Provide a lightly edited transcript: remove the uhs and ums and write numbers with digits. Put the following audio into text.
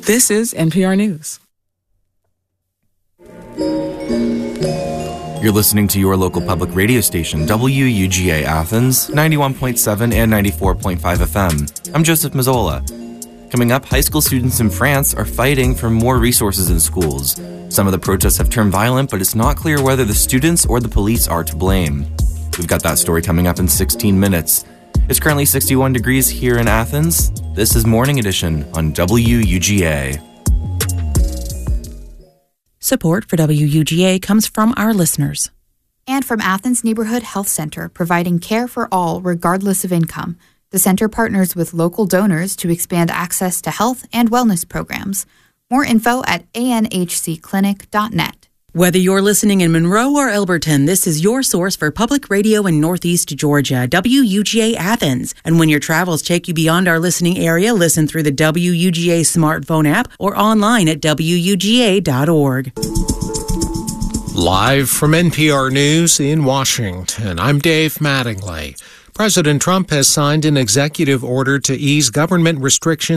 This is NPR News. You're listening to your local public radio station, WUGA Athens, 91.7 and 94.5 FM. I'm Joseph Mazzola. Coming up, high school students in France are fighting for more resources in schools. Some of the protests have turned violent, but it's not clear whether the students or the police are to blame. We've got that story coming up in 16 minutes. It's currently 61 degrees here in Athens. This is Morning Edition on WUGA. Support for WUGA comes from our listeners. And from Athens Neighborhood Health Center, providing care for all regardless of income. The center partners with local donors to expand access to health and wellness programs. More info at anhcclinic.net. Whether you're listening in Monroe or Elberton, this is your source for public radio in Northeast Georgia, WUGA Athens. And when your travels take you beyond our listening area, listen through the WUGA smartphone app or online at WUGA.org. Live from NPR News in Washington, I'm Dave Mattingly. President Trump has signed an executive order to ease government restrictions